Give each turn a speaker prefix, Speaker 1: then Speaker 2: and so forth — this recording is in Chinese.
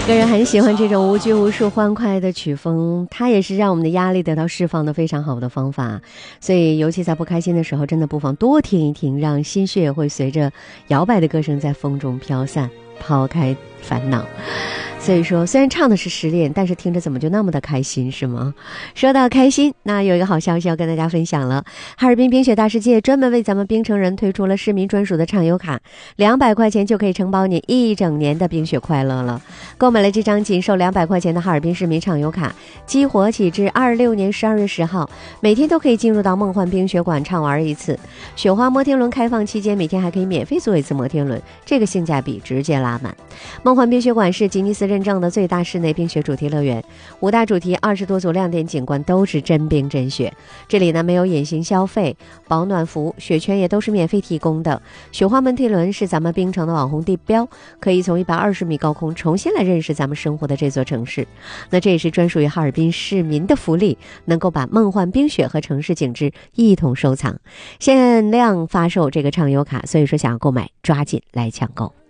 Speaker 1: 个人很喜欢这种无拘无束欢快的曲风，它也是让我们的压力得到释放的非常好的方法。所以尤其在不开心的时候，真的不妨多听一听，让心血会随着摇摆的歌声在风中飘散，抛开烦恼。所以说虽然唱的是失恋，但是听着怎么就那么的开心，是吗？说到开心，那有一个好消息要跟大家分享了。哈尔滨冰雪大世界专门为咱们冰城人推出了市民专属的畅游卡，200块钱就可以承包你一整年的冰雪快乐了。购买了这张仅售200块钱的哈尔滨市民畅游卡，激活起至26年12月10号，每天都可以进入到梦幻冰雪馆畅玩一次。雪花摩天轮开放期间，每天还可以免费坐一次摩天轮，这个性价比直接拉满。梦幻冰雪馆是吉尼斯认证的最大室内冰雪主题乐园，5大主题20多组亮点景观都是真冰真雪。这里呢没有隐形消费，保暖服、雪圈也都是免费提供的。雪花摩天轮是咱们冰城的网红地标，可以从120米高空重新来认识咱们生活的这座城市。那这也是专属于哈尔滨市民的福利，能够把梦幻冰雪和城市景致一同收藏。限量发售这个畅游卡，所以说想要购买抓紧来抢购。